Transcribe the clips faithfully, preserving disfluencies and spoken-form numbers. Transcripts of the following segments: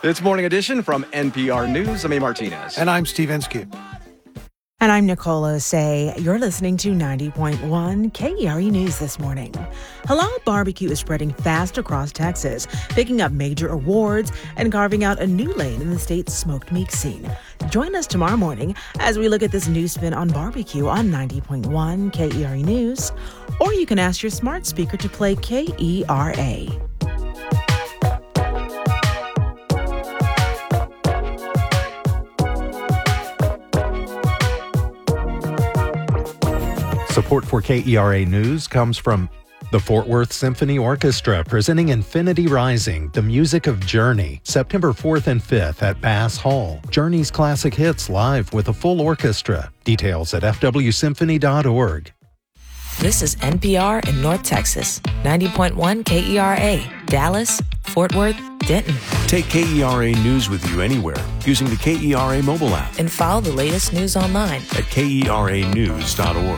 It's Morning Edition from N P R News. I'm A. Martinez. And I'm Steve Inskeep. And I'm Nicola Say. You're listening to ninety point one K E R E News this morning. Halal barbecue is spreading fast across Texas, picking up major awards and carving out a new lane in the state's smoked meat scene. Join us tomorrow morning as we look at this new spin on barbecue on ninety point one K E R E News. Or you can ask your smart speaker to play K E R A. Support for K E R A News comes from the Fort Worth Symphony Orchestra, presenting Infinity Rising, the music of Journey, September fourth and fifth at Bass Hall. Journey's classic hits live with a full orchestra. Details at f w symphony dot org. This is N P R in North Texas, ninety point one K E R A, Dallas, Fort Worth, Denton. Take K E R A News with you anywhere using the K E R A mobile app. And follow the latest news online at K E R A news dot org.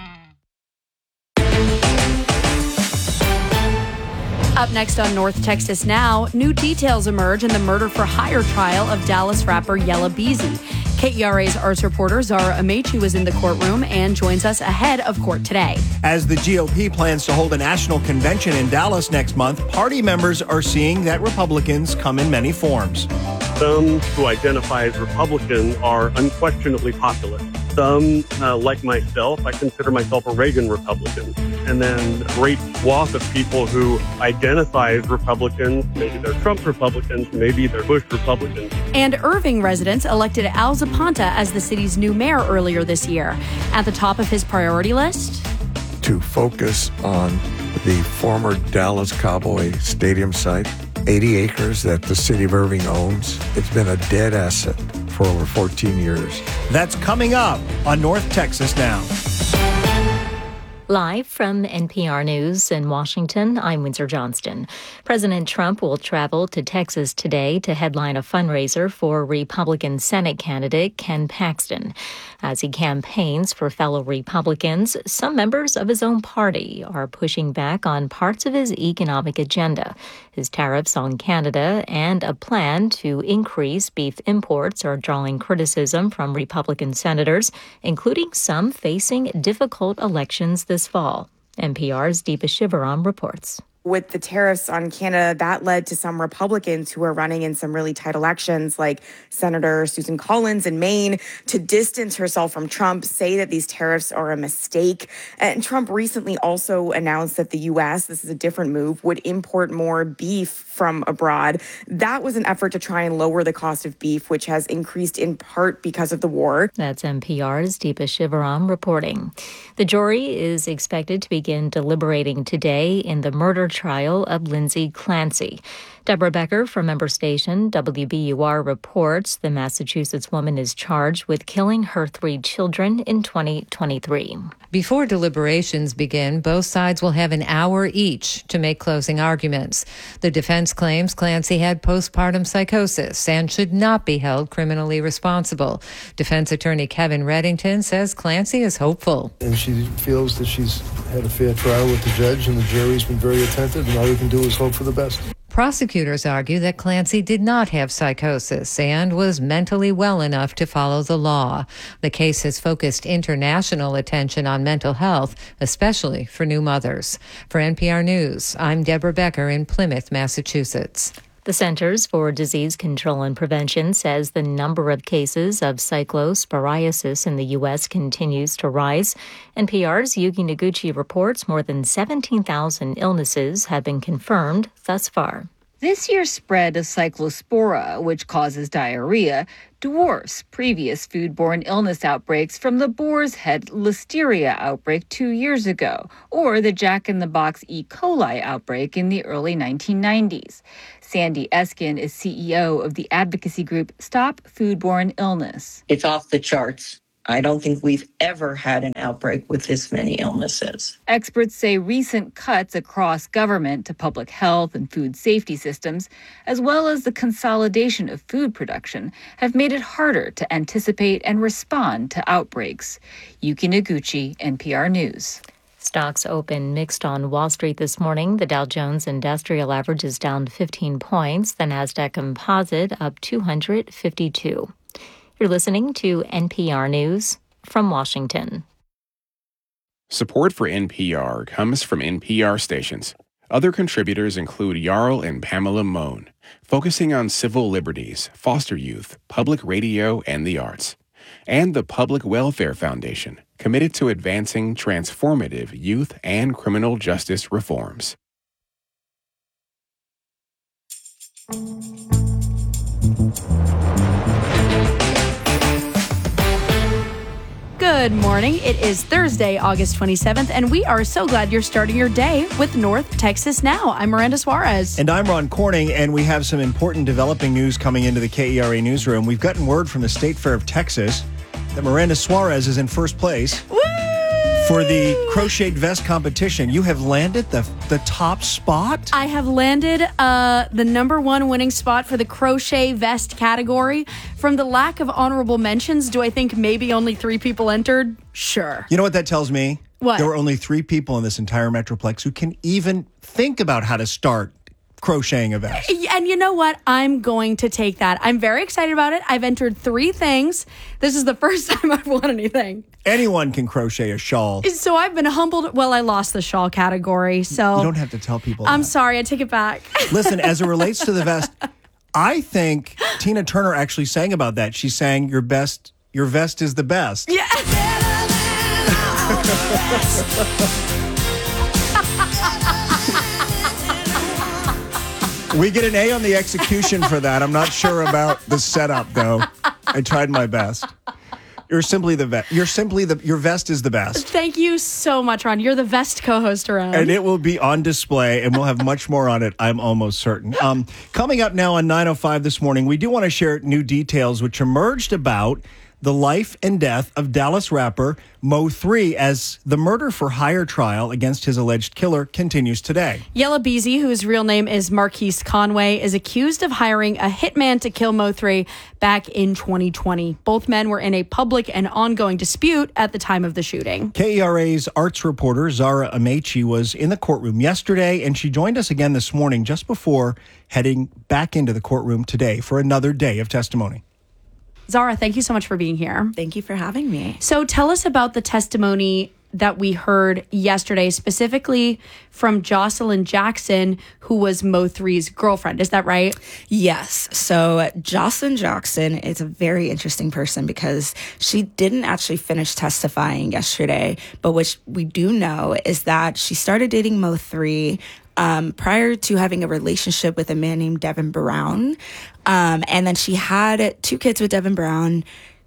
Up next on North Texas Now, new details emerge in the murder-for-hire trial of Dallas rapper Yella Beezy. K E R A's arts reporter Zara Amechi was in the courtroom and joins us ahead of court today. As the G O P plans to hold a national convention in Dallas next month, party members are seeing that Republicans come in many forms. Some who identify as Republican are unquestionably popular. Some, uh, like myself, I consider myself a Reagan Republican. And then a great swath of people who identify as Republicans, maybe they're Trump Republicans, maybe they're Bush Republicans. And Irving residents elected Al Zapanta as the city's new mayor earlier this year. At the top of his priority list, to focus on the former Dallas Cowboy Stadium site, eighty acres that the city of Irving owns. It's been a dead asset for over fourteen years. That's coming up on North Texas Now. Live from N P R News in Washington, I'm Windsor Johnston. President Trump will travel to Texas today to headline a fundraiser for Republican Senate candidate Ken Paxton. As he campaigns for fellow Republicans, some members of his own party are pushing back on parts of his economic agenda. His tariffs on Canada and a plan to increase beef imports are drawing criticism from Republican senators, including some facing difficult elections this fall. N P R's Deepa Shivaram reports. With the tariffs on Canada, that led to some Republicans who are running in some really tight elections, like Senator Susan Collins in Maine, to distance herself from Trump, say that these tariffs are a mistake. And Trump recently also announced that the U S, this is a different move, would import more beef from abroad. That was an effort to try and lower the cost of beef, which has increased in part because of the war. That's N P R's Deepa Shivaram reporting. The jury is expected to begin deliberating today in the murder trial of Lindsay Clancy. Deborah Becker from member station W B U R reports the Massachusetts woman is charged with killing her three children in twenty twenty-three. Before deliberations begin, both sides will have an hour each to make closing arguments. The defense claims Clancy had postpartum psychosis and should not be held criminally responsible. Defense attorney Kevin Reddington says Clancy is hopeful. And she feels that she's had a fair trial with the judge, and the jury's been very attentive, and all we can do is hope for the best. Prosecutors argue that Clancy did not have psychosis and was mentally well enough to follow the law. The case has focused international attention on mental health, especially for new mothers. For N P R News, I'm Deborah Becker in Plymouth, Massachusetts. The Centers for Disease Control and Prevention says the number of cases of cyclosporiasis in the U S continues to rise. N P R's Yuki Noguchi reports more than seventeen thousand illnesses have been confirmed thus far. This year's spread of cyclospora, which causes diarrhea, dwarfs previous foodborne illness outbreaks from the boar's head listeria outbreak two years ago, or the Jack-in-the-Box E. coli outbreak in the early nineteen nineties. Sandy Eskin is C E O of the advocacy group Stop Foodborne Illness. It's off the charts. I don't think we've ever had an outbreak with this many illnesses. Experts say recent cuts across government to public health and food safety systems, as well as the consolidation of food production, have made it harder to anticipate and respond to outbreaks. Yuki Noguchi, N P R News. Stocks open mixed on Wall Street this morning. The Dow Jones Industrial Average is down fifteen points. The Nasdaq Composite up two hundred fifty-two. You're listening to N P R News from Washington. Support for N P R comes from N P R stations. Other contributors include Jarl and Pamela Mohn, focusing on civil liberties, foster youth, public radio, and the arts. And the Public Welfare Foundation, committed to advancing transformative youth and criminal justice reforms. Good morning. It is Thursday, August twenty-seventh, and we are so glad you're starting your day with North Texas Now. I'm Miranda Suarez. And I'm Ron Corning, and we have some important developing news coming into the K E R A newsroom. We've gotten word from the State Fair of Texas that Miranda Suarez is in first place Woo! for the crocheted vest competition. You have landed the the top spot? I have landed uh, the number one winning spot for the crochet vest category. From the lack of honorable mentions, do I think maybe only three people entered? Sure. You know what that tells me? What? There were only three people in this entire Metroplex who can even think about how to start crocheting a vest. And you know what? I'm going to take that. I'm very excited about it. I've entered three things. This is the first time I've won anything. Anyone can crochet a shawl. So I've been humbled. Well, I lost the shawl category, so... You don't have to tell people I'm that. sorry. I take it back. Listen, as it relates to the vest, I think Tina Turner actually sang about that. She sang, your best, your vest is the best. Yeah. We get an A on the execution for that. I'm not sure about the setup, though. I tried my best. You're simply the vest. You're simply the. Your vest is the best. Thank you so much, Ron. You're the best co-host around. And it will be on display, and we'll have much more on it, I'm almost certain. Um, coming up now on nine oh five this morning, we do want to share new details which emerged about the life and death of Dallas rapper Mo three as the murder for hire trial against his alleged killer continues today. Yella Beezy, whose real name is Marquise Conway, is accused of hiring a hitman to kill Mo three back in twenty twenty. Both men were in a public and ongoing dispute at the time of the shooting. K E R A's arts reporter Zara Amechi was in the courtroom yesterday, and she joined us again this morning just before heading back into the courtroom today for another day of testimony. Zara, thank you so much for being here. Thank you for having me. So tell us about the testimony that we heard yesterday, specifically from Jocelyn Jackson, who was Mo three's girlfriend. Is that right? Yes. So Jocelyn Jackson is a very interesting person because she didn't actually finish testifying yesterday. But what we do know is that she started dating Mo three Um, prior to having a relationship with a man named Devin Brown. Um, and then she had two kids with Devin Brown.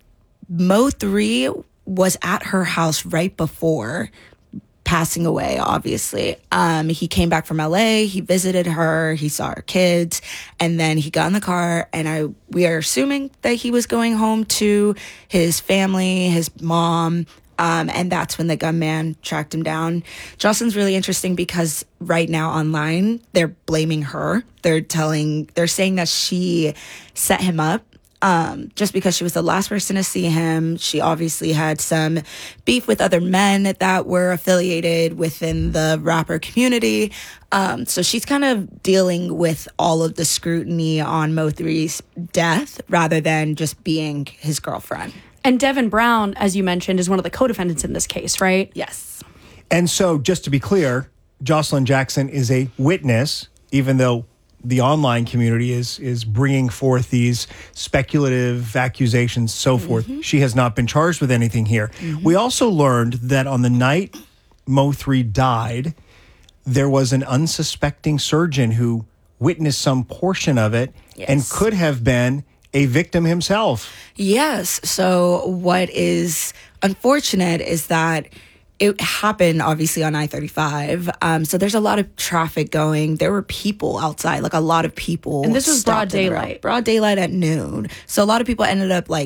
Mo three was at her house right before passing away, obviously. Um, he came back from L A, he visited her, he saw her kids, and then he got in the car, and I we are assuming that he was going home to his family, his mom, Um, and that's when the gunman tracked him down. Jocelyn's really interesting because right now online, they're blaming her. They're telling, they're saying that she set him up um, just because she was the last person to see him. She obviously had some beef with other men that were affiliated within the rapper community. Um, so she's kind of dealing with all of the scrutiny on Mo three's death rather than just being his girlfriend. And Devin Brown, as you mentioned, is one of the co-defendants in this case, right? Yes. And so, just to be clear, Jocelyn Jackson is a witness, even though the online community is is bringing forth these speculative accusations, so forth. Mm-hmm. She has not been charged with anything here. Mm-hmm. We also learned that on the night Mo three died, there was an unsuspecting surgeon who witnessed some portion of it yes. and could have been a victim himself. Yes. So what is unfortunate is that it happened obviously on I thirty-five. Um, so there's a lot of traffic going. There were people outside, like a lot of people. And this was broad daylight. Broad daylight at noon. So a lot of people ended up like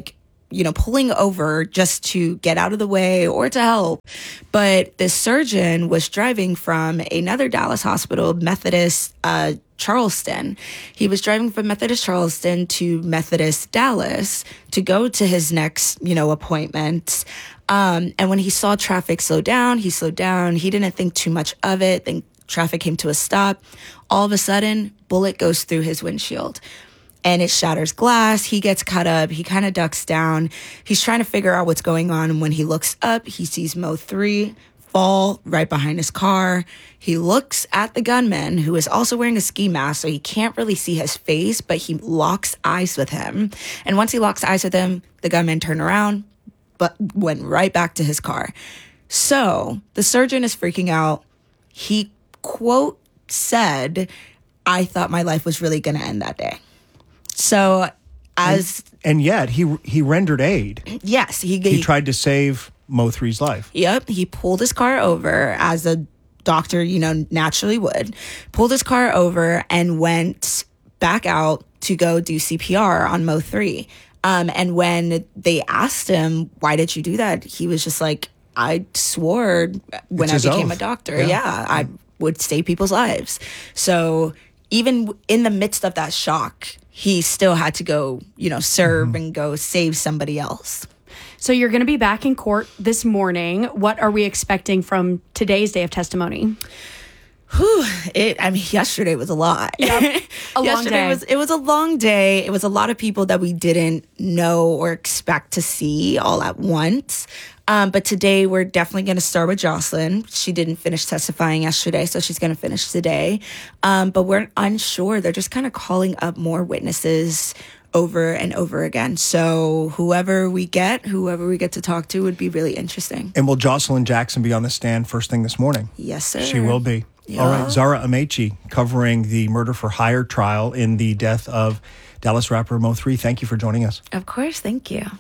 you know, pulling over just to get out of the way or to help. But this surgeon was driving from another Dallas hospital, Methodist uh, Charleston. He was driving from Methodist Charleston to Methodist Dallas to go to his next, you know, appointment. Um, and when he saw traffic slow down, he slowed down. He didn't think too much of it. Then traffic came to a stop. All of a sudden, bullet goes through his windshield and it shatters glass. He gets cut up. He kind of ducks down. He's trying to figure out what's going on. And when he looks up, he sees Mo three fall right behind his car. He looks at the gunman, who is also wearing a ski mask, so he can't really see his face, but he locks eyes with him. And once he locks eyes with him, the gunman turned around, but went right back to his car. So the surgeon is freaking out. He, quote, said, "I thought my life was really going to end that day." So as... And, and yet he he rendered aid. Yes. He, he, he tried to save Mo three's life. Yep. He pulled his car over as a doctor, you know, naturally would. Pulled his car over and went back out to go do C P R on Mo three. Um, and when they asked him, "Why did you do that?" He was just like, "I swore when I became oath. a doctor. Yeah. yeah, I would save people's lives." So even in the midst of that shock, he still had to go, you know, serve mm-hmm. and go save somebody else. So you're going to be back in court this morning. What are we expecting from today's day of testimony? Whew, it, I mean, yesterday was a lot. Yep. A long yesterday day. was, it was a long day. It was a lot of people that we didn't know or expect to see all at once. Um, but today we're definitely going to start with Jocelyn. She didn't finish testifying yesterday, so she's going to finish today. Um, but we're unsure. They're just kind of calling up more witnesses over and over again. So whoever we get, whoever we get to talk to would be really interesting. And will Jocelyn Jackson be on the stand first thing this morning? Yes, sir. She will be. Yeah. All right. Zara Amechi covering the murder for hire trial in the death of Dallas rapper Mo three. Thank you for joining us. Of course. Thank you.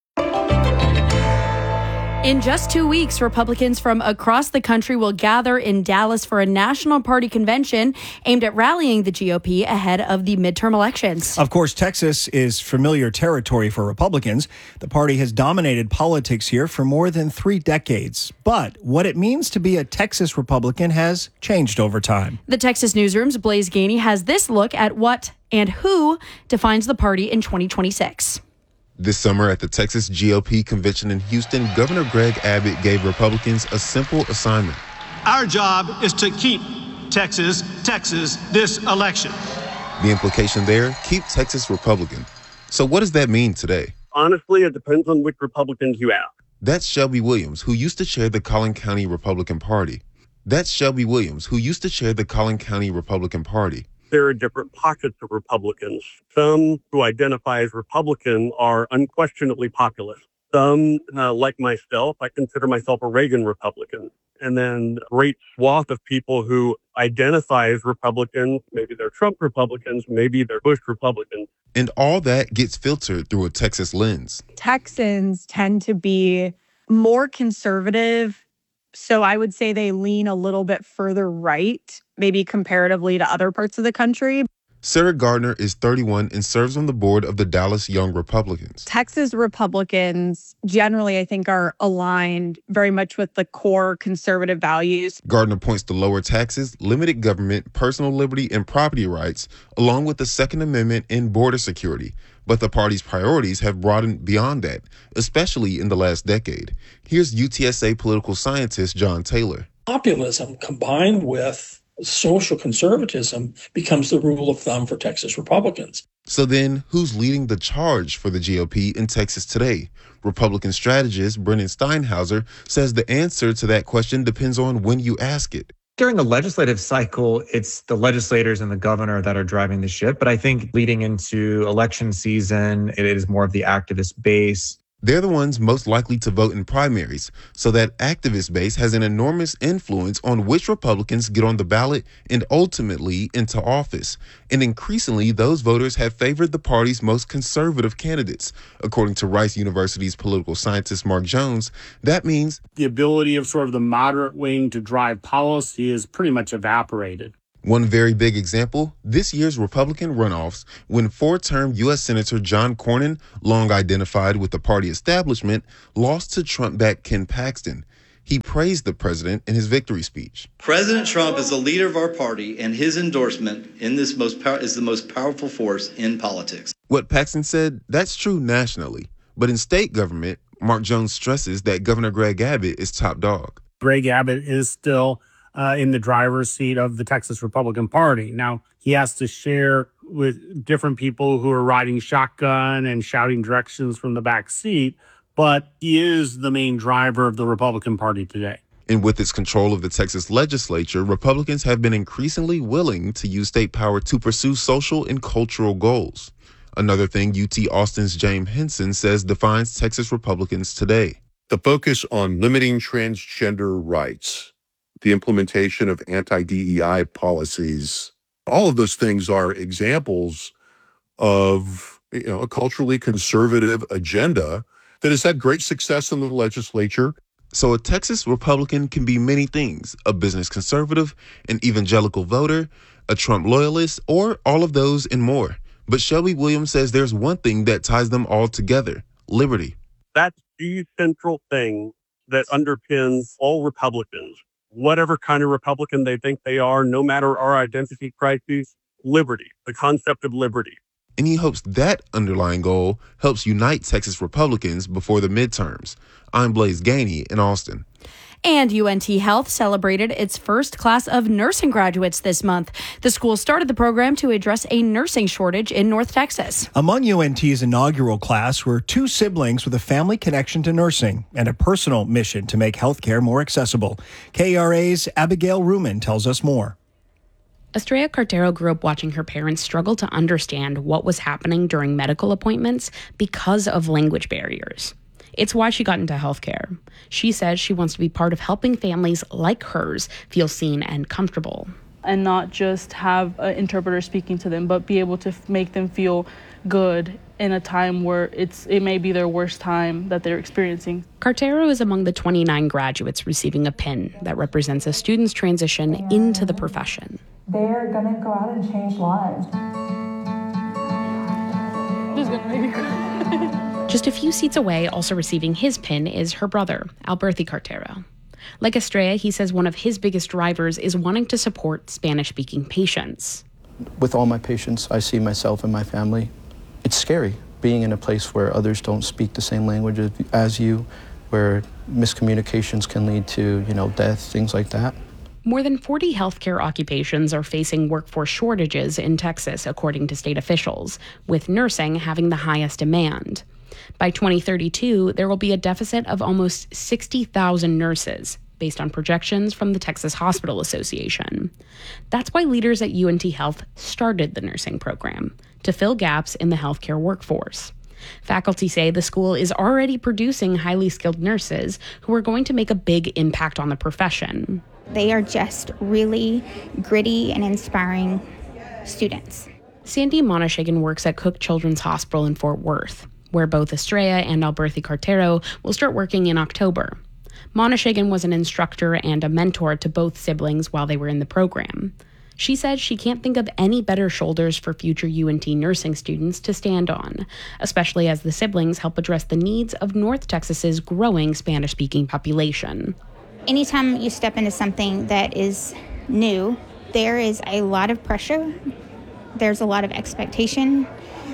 In just two weeks, Republicans from across the country will gather in Dallas for a national party convention aimed at rallying the G O P ahead of the midterm elections. Of course, Texas is familiar territory for Republicans. The party has dominated politics here for more than three decades. But what it means to be a Texas Republican has changed over time. The Texas Newsroom's Blaze Gainey has this look at what and who defines the party in twenty twenty-six. This summer at the Texas G O P convention in Houston, Governor Greg Abbott gave Republicans a simple assignment. Our job is to keep Texas, Texas this election. The implication there, keep Texas Republican. So what does that mean today? Honestly, it depends on which Republicans you ask. That's Shelby Williams, who used to chair the Collin County Republican Party. That's Shelby Williams, who used to chair the Collin County Republican Party. There are different pockets of Republicans. Some who identify as Republican are unquestionably populist. Some, uh, like myself, I consider myself a Reagan Republican. And then a great swath of people who identify as Republicans, maybe they're Trump Republicans, maybe they're Bush Republicans. And all that gets filtered through a Texas lens. Texans tend to be more conservative. So I would say they lean a little bit further right, maybe comparatively to other parts of the country. Sarah Gardner is thirty-one and serves on the board of the Dallas Young Republicans. Texas Republicans generally, I think, are aligned very much with the core conservative values. Gardner points to lower taxes, limited government, personal liberty, and property rights, along with the Second Amendment and border security. But the party's priorities have broadened beyond that, especially in the last decade. Here's U T S A political scientist John Taylor. Populism combined with social conservatism becomes the rule of thumb for Texas Republicans. So then, who's leading the charge for the G O P in Texas today? Republican strategist Brennan Steinhauser says the answer to that question depends on when you ask it. During the legislative cycle, it's the legislators and the governor that are driving the ship. But I think leading into election season, it is more of the activist base. They're the ones most likely to vote in primaries, so that activist base has an enormous influence on which Republicans get on the ballot and ultimately into office. And increasingly, those voters have favored the party's most conservative candidates. According to Rice University's political scientist Mark Jones, that means the ability of sort of the moderate wing to drive policy is pretty much evaporated. One very big example, this year's Republican runoffs when four-term U S Senator John Cornyn, long identified with the party establishment, lost to Trump-backed Ken Paxton. He praised the president in his victory speech. President Trump is the leader of our party, and his endorsement in this most pow- is the most powerful force in politics. What Paxton said, that's true nationally. But in state government, Mark Jones stresses that Governor Greg Abbott is top dog. Greg Abbott is still uh, in the driver's seat of the Texas Republican Party. Now, he has to share with different people who are riding shotgun and shouting directions from the back seat, but he is the main driver of the Republican Party today. And with its control of the Texas legislature, Republicans have been increasingly willing to use state power to pursue social and cultural goals. Another thing U T Austin's James Henson says defines Texas Republicans today. The focus on limiting transgender rights, the implementation of anti-D E I policies, all of those things are examples of, you know, a culturally conservative agenda that has had great success in the legislature. So a Texas Republican can be many things: a business conservative, an evangelical voter, a Trump loyalist, or all of those and more. But Shelby Williams says there's one thing that ties them all together: liberty. That's the central thing that underpins all Republicans, whatever kind of Republican they think they are, no matter our identity crises, liberty, the concept of liberty. And he hopes that underlying goal helps unite Texas Republicans before the midterms. I'm Blaze Gainey in Austin. And U N T Health celebrated its first class of nursing graduates this month. The school started the program to address a nursing shortage in North Texas. Among U N T's inaugural class were two siblings with a family connection to nursing and a personal mission to make healthcare more accessible. K E R A's Abigail Ruman tells us more. Estrella Cartero grew up watching her parents struggle to understand what was happening during medical appointments because of language barriers. It's why she got into healthcare. She says she wants to be part of helping families like hers feel seen and comfortable. And not just have an interpreter speaking to them, but be able to f- make them feel good in a time where it's it may be their worst time that they're experiencing. Cartero is among the twenty-nine graduates receiving a pin that represents a student's transition into the profession. They're going to go out and change lives. This is going to make me cry. Just a few seats away, also receiving his pin, is her brother, Alberthi Cartero. Like Estrella, he says one of his biggest drivers is wanting to support Spanish-speaking patients. With all my patients, I see myself and my family. It's scary being in a place where others don't speak the same language as you, where miscommunications can lead to, you know, death, things like that. More than forty healthcare occupations are facing workforce shortages in Texas, according to state officials, with nursing having the highest demand. By twenty thirty-two, there will be a deficit of almost sixty thousand nurses, based on projections from the Texas Hospital Association. That's why leaders at U N T Health started the nursing program, to fill gaps in the healthcare workforce. Faculty say the school is already producing highly skilled nurses who are going to make a big impact on the profession. They are just really gritty and inspiring students. Sandy Monishagan works at Cook Children's Hospital in Fort Worth, where both Estrella and Alberthi Cartero will start working in October. Monishagan was an instructor and a mentor to both siblings while they were in the program. She says she can't think of any better shoulders for future U N T nursing students to stand on, especially as the siblings help address the needs of North Texas's growing Spanish-speaking population. Anytime you step into something that is new, there is a lot of pressure, there's a lot of expectation,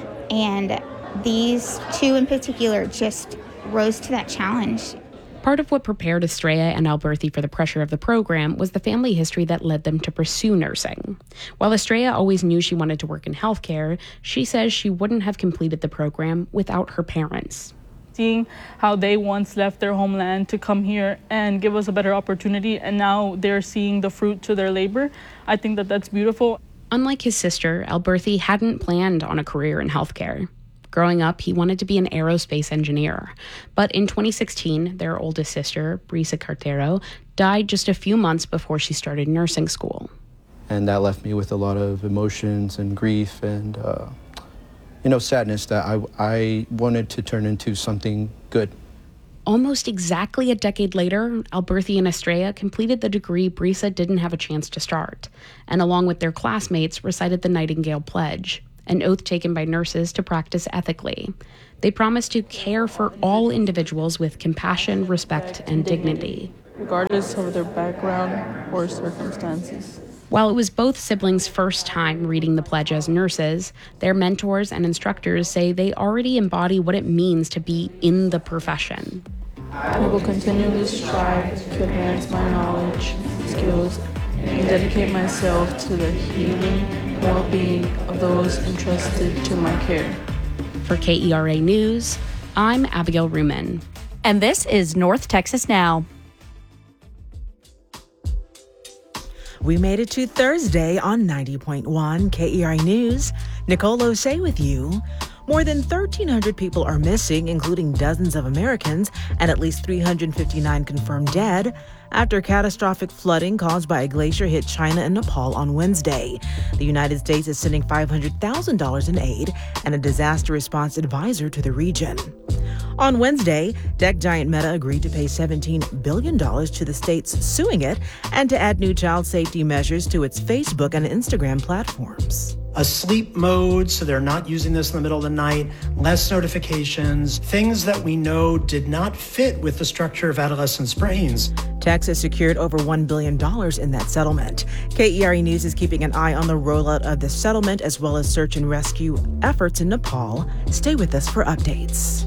and these two in particular just rose to that challenge. Part of what prepared Estrella and Alberthi for the pressure of the program was the family history that led them to pursue nursing. While Estrella always knew she wanted to work in healthcare, she says she wouldn't have completed the program without her parents. Seeing how they once left their homeland to come here and give us a better opportunity, and now they're seeing the fruit to their labor, I think that that's beautiful. Unlike his sister, Alberthi hadn't planned on a career in healthcare. Growing up, he wanted to be an aerospace engineer. But in twenty sixteen, their oldest sister, Brisa Cartero, died just a few months before she started nursing school. And that left me with a lot of emotions and grief and, uh, you know, sadness that I, I wanted to turn into something good. almost exactly a decade later, Alberthi and Estrella completed the degree Brisa didn't have a chance to start, and along with their classmates, recited the Nightingale Pledge, an oath taken by nurses to practice ethically. They promised to care for all individuals with compassion, respect, and dignity. Regardless of their background or circumstances. While it was both siblings' first time reading the pledge as nurses, their mentors and instructors say they already embody what it means to be in the profession. I will continually strive to advance my knowledge, skills, and dedicate myself to the healing well-being of those entrusted to my care. For K E R A News, I'm Abigail Ruman. And this is North Texas Now. We made it to Thursday on ninety point one K E R A News. Nicole O'Shea with you. More than thirteen hundred people are missing, including dozens of Americans, and at least three hundred fifty-nine confirmed dead after catastrophic flooding caused by a glacier hit China and Nepal on Wednesday. The United States is sending five hundred thousand dollars in aid and a disaster response advisor to the region. On Wednesday, tech giant Meta agreed to pay seventeen billion dollars to the states suing it and to add new child safety measures to its Facebook and Instagram platforms. A sleep mode, so they're not using this in the middle of the night, less notifications, things that we know did not fit with the structure of adolescents' brains. Texas secured over one billion dollars in that settlement. K E R A News is keeping an eye on the rollout of the settlement as well as search and rescue efforts in Nepal. Stay with us for updates.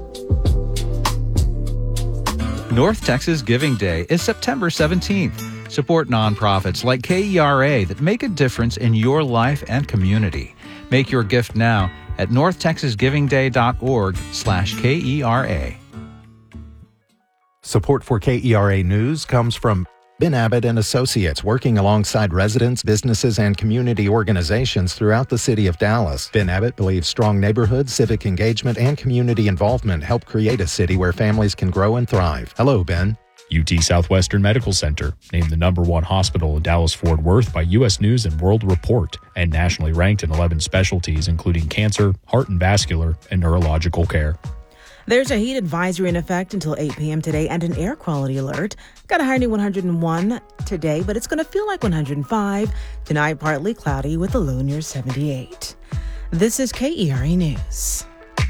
North Texas Giving Day is September seventeenth. Support nonprofits like K E R A that make a difference in your life and community. Make your gift now at northtexasgivingday.org slash K-E-R-A. Support for K E R A News comes from Ben Abbott and Associates, working alongside residents, businesses, and community organizations throughout the city of Dallas. Ben Abbott believes strong neighborhoods, civic engagement, and community involvement help create a city where families can grow and thrive. Hello, Ben. U T Southwestern Medical Center, named the number one hospital in Dallas-Fort Worth by U S News and World Report, and nationally ranked in eleven specialties, including cancer, heart and vascular, and neurological care. There's a heat advisory in effect until eight p.m. today and an air quality alert. Got a high near one hundred one today, but it's going to feel like one hundred five. Tonight, partly cloudy with a low near seventy-eight. This is K E R A News.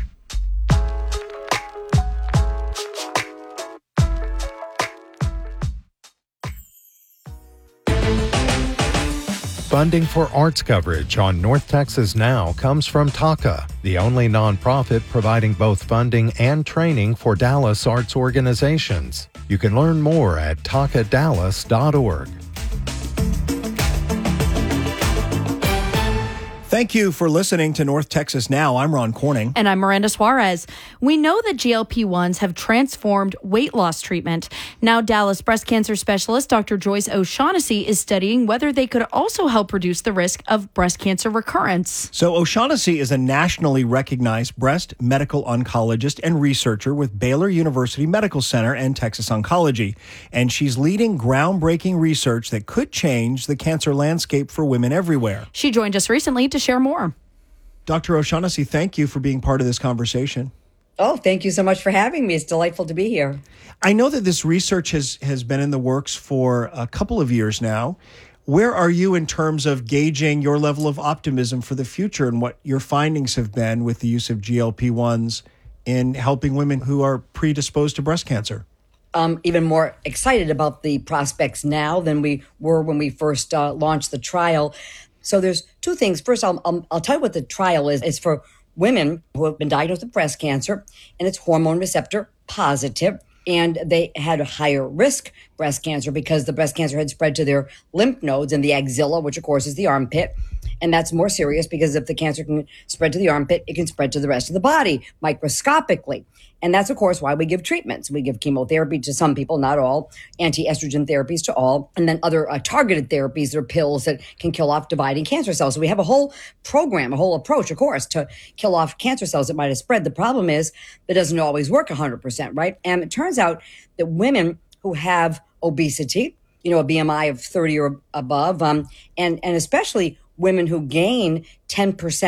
Funding for arts coverage on North Texas Now comes from TACA, the only nonprofit providing both funding and training for Dallas arts organizations. You can learn more at taca dallas dot org. Thank you for listening to North Texas Now. I'm Ron Corning. And I'm Miranda Suarez. We know that G L P one s have transformed weight loss treatment. Now, Dallas breast cancer specialist Doctor Joyce O'Shaughnessy is studying whether they could also help reduce the risk of breast cancer recurrence. So O'Shaughnessy is a nationally recognized breast medical oncologist and researcher with Baylor University Medical Center and Texas Oncology. And she's leading groundbreaking research that could change the cancer landscape for women everywhere. She joined us recently to share more. Doctor O'Shaughnessy, thank you for being part of this conversation. Oh, thank you so much for having me. It's delightful to be here. I know that this research has, has been in the works for a couple of years now. Where are you in terms of gauging your level of optimism for the future and what your findings have been with the use of G L P ones in helping women who are predisposed to breast cancer? I'm even more excited about the prospects now than we were when we first uh, launched the trial. So there's two things. First, I'll, I'll, I'll tell you what the trial is. It's for women who have been diagnosed with breast cancer, and it's hormone receptor positive, and they had a higher risk breast cancer because the breast cancer had spread to their lymph nodes and the axilla, which of course is the armpit. And that's more serious because if the cancer can spread to the armpit, it can spread to the rest of the body microscopically. And that's, of course, why we give treatments. We give chemotherapy to some people, not all, anti-estrogen therapies to all, and then other uh, targeted therapies that are pills that can kill off dividing cancer cells. So we have a whole program, a whole approach, of course, to kill off cancer cells that might have spread. The problem is it doesn't always work one hundred percent, right? And it turns out that women who have obesity, you know, a B M I of thirty or above, um, and, and especially women who gain ten percent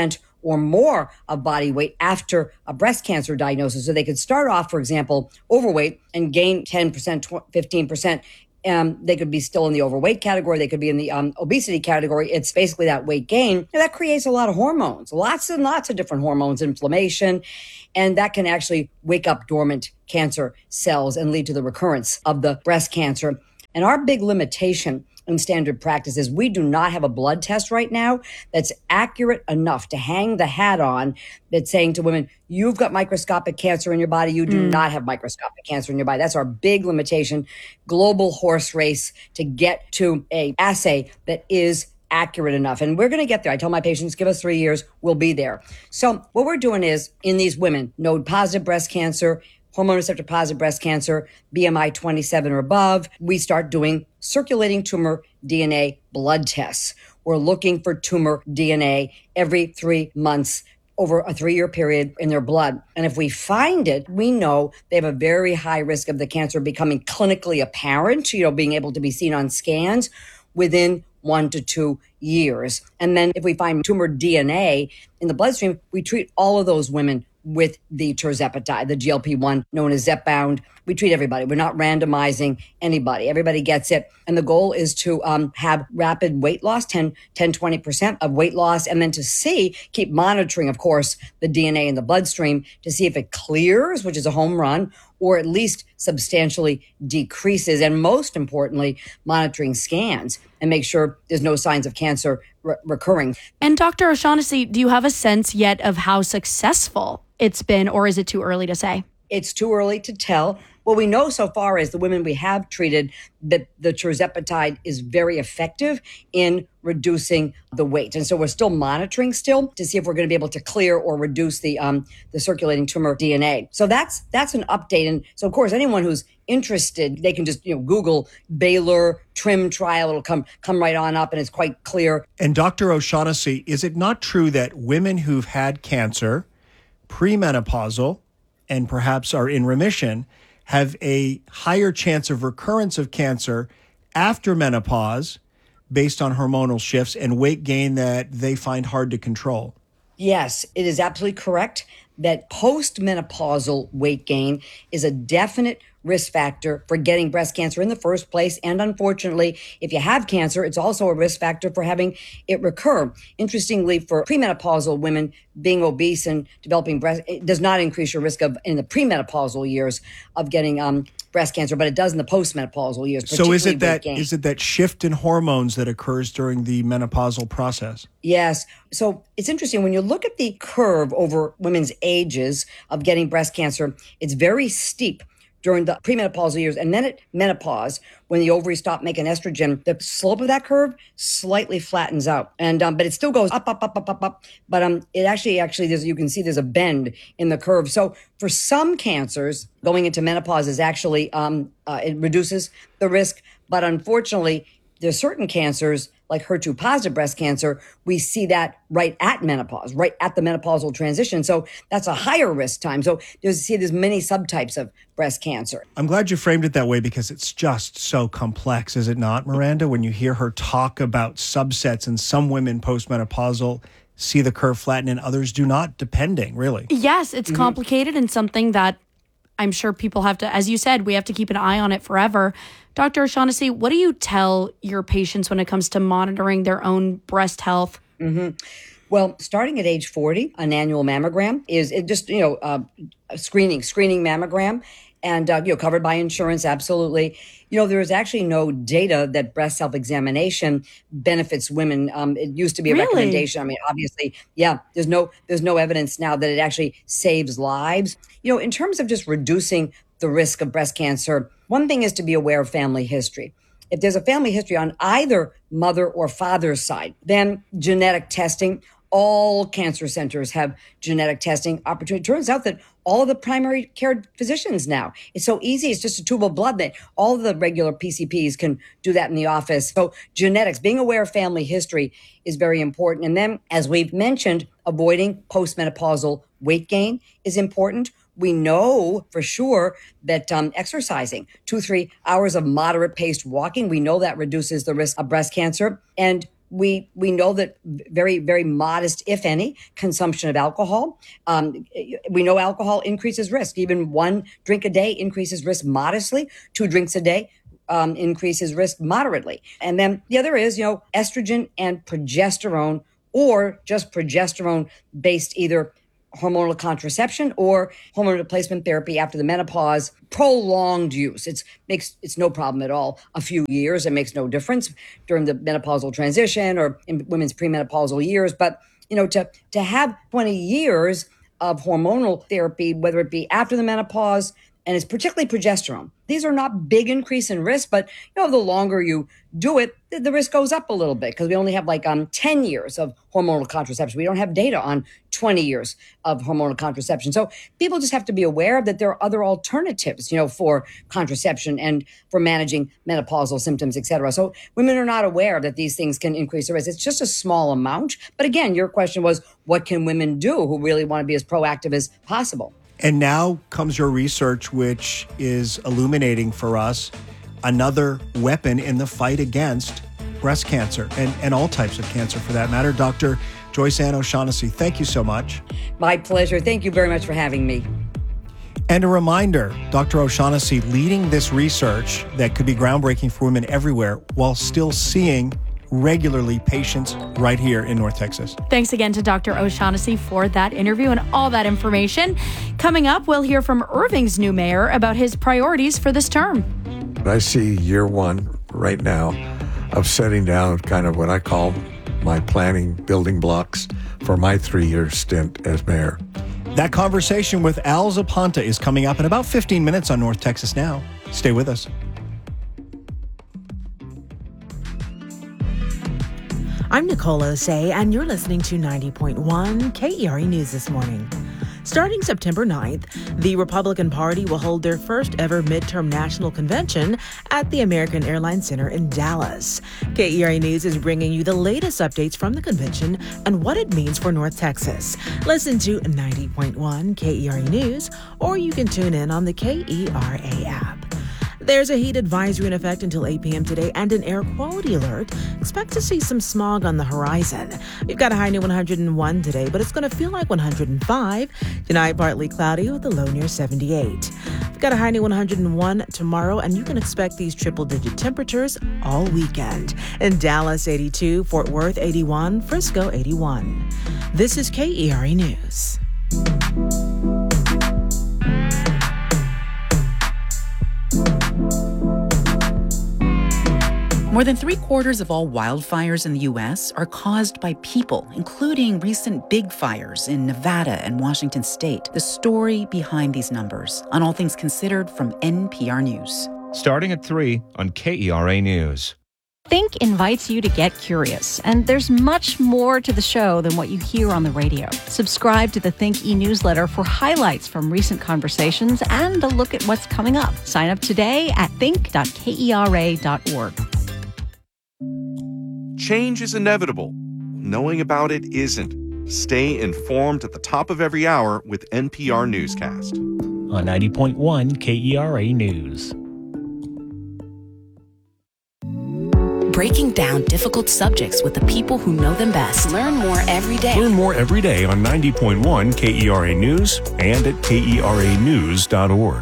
or more of body weight after a breast cancer diagnosis. So they could start off, for example, overweight and gain ten percent, fifteen percent. Um, they could be still in the overweight category. They could be in the um, obesity category. It's basically that weight gain. And that creates a lot of hormones, lots and lots of different hormones, inflammation, and that can actually wake up dormant cancer cells and lead to the recurrence of the breast cancer. And our big limitation in standard practice is we do not have a blood test right now that's accurate enough to hang the hat on that's saying to women, you've got microscopic cancer in your body. You do mm. not have microscopic cancer in your body. That's our big limitation. Global horse race to get to a assay that is accurate enough. And we're going to get there. I tell my patients, give us three years, we'll be there. So what we're doing is in these women, node positive breast cancer, hormone receptor positive breast cancer, B M I twenty-seven or above, we start doing circulating tumor D N A blood tests. We're looking for tumor D N A every three months over a three-year period in their blood. And if we find it, we know they have a very high risk of the cancer becoming clinically apparent, you know, being able to be seen on scans within one to two years. And then if we find tumor D N A in the bloodstream, we treat all of those women with the tirzepatide, the G L P one known as Zepbound. We treat everybody. We're not randomizing anybody. Everybody gets it. And the goal is to um, have rapid weight loss, ten, ten, twenty percent of weight loss, and then to see, keep monitoring, of course, the D N A in the bloodstream to see if it clears, which is a home run, or at least substantially decreases. And most importantly, monitoring scans and make sure there's no signs of cancer re- recurring. And Doctor O'Shaughnessy, do you have a sense yet of how successful it's been, or is it too early to say? It's too early to tell. What we know so far is the women we have treated, that the tirzepatide is very effective in reducing the weight. And so we're still monitoring still to see if we're going to be able to clear or reduce the um, the circulating tumor D N A. So that's that's an update. And so, of course, anyone who's interested, they can just, you know, Google Baylor TRIM trial. It'll come come right on up, and it's quite clear. And Doctor O'Shaughnessy, is it not true that women who've had cancer, premenopausal, and perhaps are in remission, have a higher chance of recurrence of cancer after menopause based on hormonal shifts and weight gain that they find hard to control? Yes, it is absolutely correct that postmenopausal weight gain is a definite risk factor for getting breast cancer in the first place. And unfortunately, if you have cancer, it's also a risk factor for having it recur. Interestingly, for premenopausal women, being obese and developing breast, it does not increase your risk of, in the premenopausal years, of getting um, breast cancer, but it does in the postmenopausal years. So is it that is it that shift in hormones that occurs during the menopausal process? Yes. So it's interesting when you look at the curve over women's ages of getting breast cancer, it's very steep during the premenopausal years. And then at menopause, when the ovaries stop making estrogen, the slope of that curve slightly flattens out. And um, but it still goes up, up, up, up, up, up. But um, it actually, actually, there's, you can see there's a bend in the curve. So for some cancers, going into menopause is actually, um, uh, it reduces the risk. But unfortunately, there's certain cancers, like H E R two positive breast cancer, we see that right at menopause, right at the menopausal transition. So that's a higher risk time. So there's see there's many subtypes of breast cancer. I'm glad you framed it that way because it's just so complex, is it not, Miranda? When you hear her talk about subsets and some women postmenopausal see the curve flatten and others do not, depending, really. Yes, it's mm-hmm. complicated and something that I'm sure people have to, as you said, we have to keep an eye on it forever. Doctor O'Shaughnessy, what do you tell your patients when it comes to monitoring their own breast health? Mm-hmm. Well, starting at age forty, an annual mammogram is it just, you know, uh, a screening, screening mammogram, and, uh, you know, covered by insurance, absolutely. You know, there is actually no data that breast self-examination benefits women. Um, it used to be a really? recommendation. I mean, obviously, yeah, there's no there's no evidence now that it actually saves lives. You know, in terms of just reducing the risk of breast cancer, one thing is to be aware of family history. If there's a family history on either mother or father's side, then genetic testing. All cancer centers have genetic testing opportunity. It turns out that all of the primary care physicians now, it's so easy. It's just a tube of blood that all of the regular P C Ps can do that in the office. So genetics, being aware of family history is very important. And then, as we've mentioned, avoiding postmenopausal weight gain is important. We know for sure that um, exercising two, three hours of moderate paced walking, we know that reduces the risk of breast cancer. And we we know that very, very modest, if any, consumption of alcohol. Um, we know alcohol increases risk. Even one drink a day increases risk modestly. Two drinks a day um, increases risk moderately. And then the other is, you know, estrogen and progesterone, or just progesterone-based either hormonal contraception or hormone replacement therapy after the menopause, prolonged use. It's makes it's no problem at all. A few years, it makes no difference during the menopausal transition or in women's premenopausal years. But you know, to to have twenty years of hormonal therapy, whether it be after the menopause, and it's particularly progesterone. These are not big increase in risk, but you know, the longer you do it, the, the risk goes up a little bit because we only have like um ten years of hormonal contraception. We don't have data on twenty years of hormonal contraception. So people just have to be aware that there are other alternatives, you know, for contraception and for managing menopausal symptoms, et cetera. So women are not aware that these things can increase the risk. It's just a small amount. But again, your question was, what can women do who really want to be as proactive as possible? And now comes your research, which is illuminating for us another weapon in the fight against breast cancer and, and all types of cancer for that matter. Doctor Joyce Ann O'Shaughnessy, thank you so much. My pleasure. Thank you very much for having me. And a reminder, Doctor O'Shaughnessy leading this research that could be groundbreaking for women everywhere while still seeing regularly patients right here in North Texas. Thanks again to Doctor O'Shaughnessy for that interview and all that information. Coming up, we'll hear from Irving's new mayor about his priorities for this term. I see year one right now of setting down kind of what I call my planning building blocks for my three-year stint as mayor. That conversation with Al Zaponta is coming up in about fifteen minutes on North Texas Now. Stay with us. I'm Nicole Osei, and you're listening to ninety point one K E R A News this morning. Starting September ninth, the Republican Party will hold their first ever midterm national convention at the American Airlines Center in Dallas. K E R A News is bringing you the latest updates from the convention and what it means for North Texas. Listen to ninety point one K E R A News, or you can tune in on the K E R A app. There's a heat advisory in effect until eight p.m. today and an air quality alert. Expect to see some smog on the horizon. We've got a high near one hundred one today, but it's going to feel like one hundred five. Tonight, partly cloudy with a low near seventy-eight. We've got a high near one hundred one tomorrow, and you can expect these triple-digit temperatures all weekend. In Dallas, eighty-two, Fort Worth, eighty-one, Frisco, eighty-one. This is K E R A News. More than three quarters of all wildfires in the U S are caused by people, including recent big fires in Nevada and Washington state. The story behind these numbers on All Things Considered from N P R News. Starting at three on K E R A News. Think invites you to get curious, and there's much more to the show than what you hear on the radio. Subscribe to the Think e-newsletter for highlights from recent conversations and a look at what's coming up. Sign up today at think dot K E R A dot org. Change is inevitable. Knowing about it isn't. Stay informed at the top of every hour with N P R Newscast. On ninety point one K E R A News. Breaking down difficult subjects with the people who know them best. Learn more every day. Learn more every day on ninety point one K E R A News and at K E R A news dot org.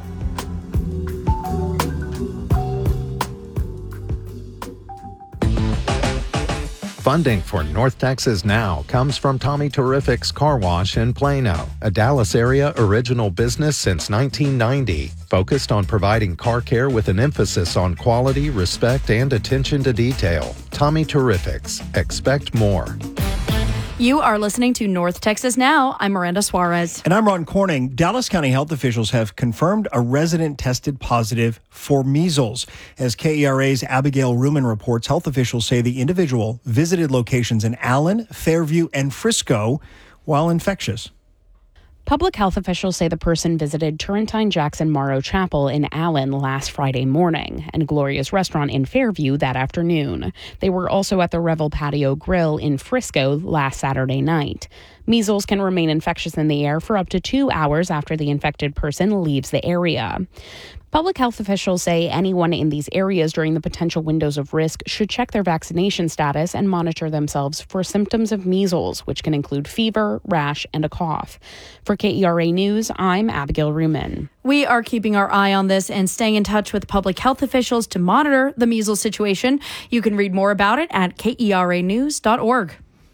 Funding for North Texas Now comes from Tommy Terrific's Car Wash in Plano, a Dallas area original business since nineteen ninety, focused on providing car care with an emphasis on quality, respect, and attention to detail. Tommy Terrific's. Expect more. You are listening to North Texas Now. I'm Miranda Suarez. And I'm Ron Corning. Dallas County health officials have confirmed a resident tested positive for measles. As K E R A's Abigail Ruman reports, health officials say the individual visited locations in Allen, Fairview, and Frisco while infectious. Public health officials say the person visited Turrentine Jackson Morrow Chapel in Allen last Friday morning and Gloria's Restaurant in Fairview that afternoon. They were also at the Revel Patio Grill in Frisco last Saturday night. Measles can remain infectious in the air for up to two hours after the infected person leaves the area. Public health officials say anyone in these areas during the potential windows of risk should check their vaccination status and monitor themselves for symptoms of measles, which can include fever, rash, and a cough. For K E R A News, I'm Abigail Ruman. We are keeping our eye on this and staying in touch with public health officials to monitor the measles situation. You can read more about it at K E R A news dot org.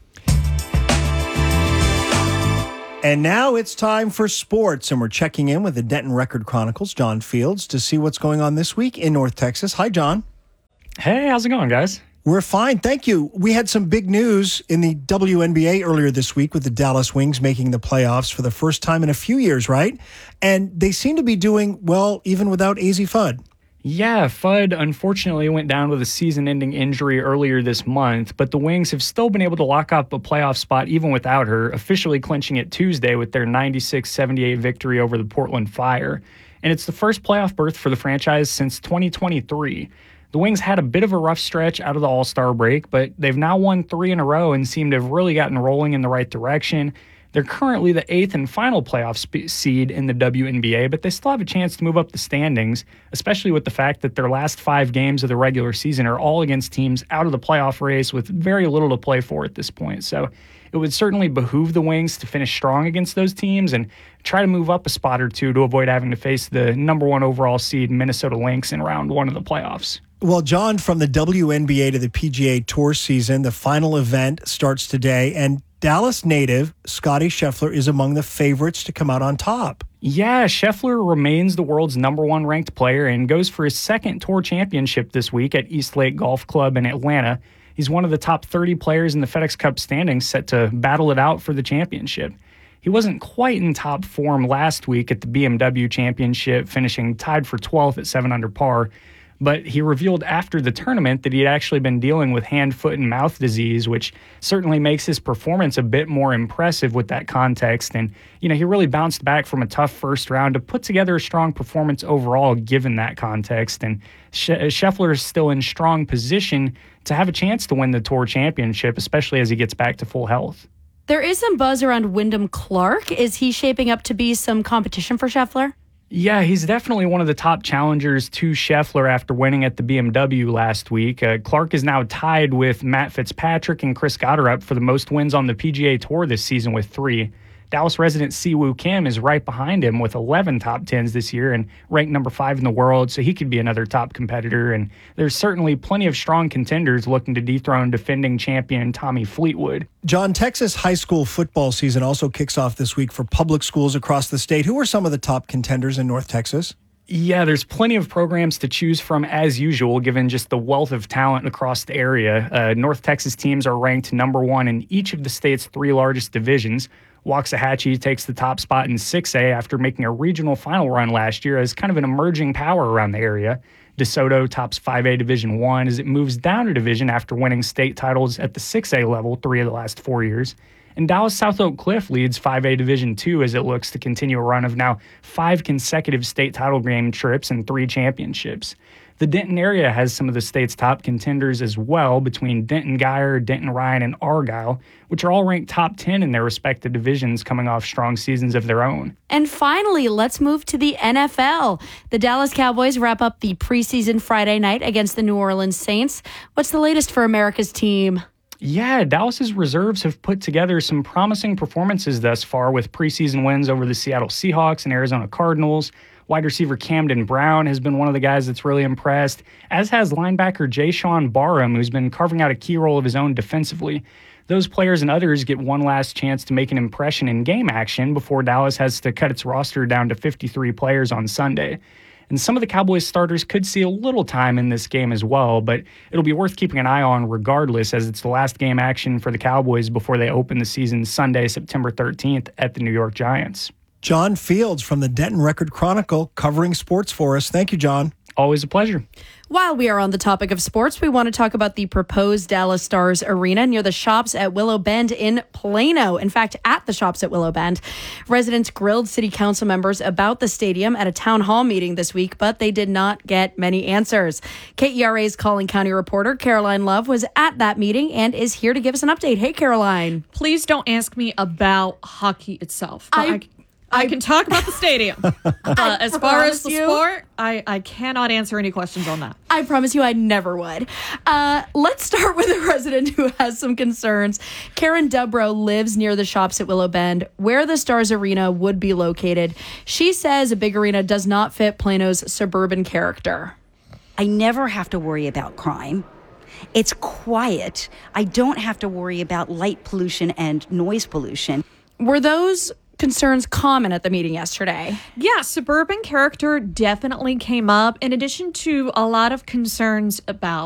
And now it's time for sports, and we're checking in with the Denton Record Chronicle's John Fields to see what's going on this week in North Texas. Hi, John. Hey, how's it going, guys? We're fine, thank you. We had some big news in the W N B A earlier this week with the Dallas Wings making the playoffs for the first time in a few years, right? And they seem to be doing well even without A Z Fudd. Yeah, Fudd unfortunately went down with a season-ending injury earlier this month, but the Wings have still been able to lock up a playoff spot even without her, officially clinching it Tuesday with their ninety-six seventy-eight victory over the Portland Fire. And it's the first playoff berth for the franchise since twenty twenty-three. The Wings had a bit of a rough stretch out of the All-Star break, but they've now won three in a row and seem to have really gotten rolling in the right direction. They're currently the eighth and final playoff sp- seed in the W N B A, but they still have a chance to move up the standings, especially with the fact that their last five games of the regular season are all against teams out of the playoff race with very little to play for at this point. So it would certainly behoove the Wings to finish strong against those teams and try to move up a spot or two to avoid having to face the number one overall seed Minnesota Lynx in round one of the playoffs. Well, John, from the W N B A to the P G A Tour season, the final event starts today, and Dallas native Scottie Scheffler is among the favorites to come out on top. Yeah, Scheffler remains the world's number one ranked player and goes for his second tour championship this week at East Lake Golf Club in Atlanta. He's one of the top thirty players in the FedEx Cup standings set to battle it out for the championship. He wasn't quite in top form last week at the B M W Championship, finishing tied for twelfth at seven under par. But he revealed after the tournament that he had actually been dealing with hand, foot, and mouth disease, which certainly makes his performance a bit more impressive with that context. And, you know, he really bounced back from a tough first round to put together a strong performance overall, given that context. And Scheffler is still in strong position to have a chance to win the Tour Championship, especially as he gets back to full health. There is some buzz around Wyndham Clark. Is he shaping up to be some competition for Scheffler? Yeah, he's definitely one of the top challengers to Scheffler after winning at the B M W last week. Uh, Clark is now tied with Matt Fitzpatrick and Chris Gotterup for the most wins on the P G A Tour this season with three. Dallas resident Siwoo Kim is right behind him with eleven top tens this year and ranked number five in the world, so he could be another top competitor. And there's certainly plenty of strong contenders looking to dethrone defending champion Tommy Fleetwood. John, Texas high school football season also kicks off this week for public schools across the state. Who are some of the top contenders in North Texas? Yeah, there's plenty of programs to choose from as usual, given just the wealth of talent across the area. Uh, North Texas teams are ranked number one in each of the state's three largest divisions. Waxahachie takes the top spot in six A after making a regional final run last year as kind of an emerging power around the area. DeSoto tops five A Division One as it moves down a division after winning state titles at the six A level three of the last four years. And Dallas South Oak Cliff leads five A Division Two as it looks to continue a run of now five consecutive state title game trips and three championships. The Denton area has some of the state's top contenders as well, between Denton Guyer, Denton Ryan, and Argyle, which are all ranked top ten in their respective divisions coming off strong seasons of their own. And finally, let's move to the N F L. The Dallas Cowboys wrap up the preseason Friday night against the New Orleans Saints. What's the latest for America's team? Yeah, Dallas's reserves have put together some promising performances thus far with preseason wins over the Seattle Seahawks and Arizona Cardinals. Wide receiver Camden Brown has been one of the guys that's really impressed, as has linebacker Jayshon Barham, who's been carving out a key role of his own defensively. Those players and others get one last chance to make an impression in game action before Dallas has to cut its roster down to fifty-three players on Sunday. And some of the Cowboys starters could see a little time in this game as well, but it'll be worth keeping an eye on regardless, as it's the last game action for the Cowboys before they open the season Sunday, September thirteenth at the New York Giants. John Fields from the Denton Record Chronicle covering sports for us. Thank you, John. Always a pleasure. While we are on the topic of sports, we want to talk about the proposed Dallas Stars arena near the Shops at Willow Bend in Plano. In fact, at the Shops at Willow Bend, residents grilled city council members about the stadium at a town hall meeting this week, but they did not get many answers. K E R A's Collin County reporter Caroline Love was at that meeting and is here to give us an update. Hey, Caroline. Please don't ask me about hockey itself. I, I I can talk about the stadium. But as far as the you, sport, I, I cannot answer any questions on that. I promise you I never would. Uh, let's start with a resident who has some concerns. Karen Dubrow lives near the Shops at Willow Bend, where the Stars Arena would be located. She says a big arena does not fit Plano's suburban character. I never have to worry about crime. It's quiet. I don't have to worry about light pollution and noise pollution. Were those concerns common at the meeting yesterday? Yeah, suburban character definitely came up, in addition to a lot of concerns about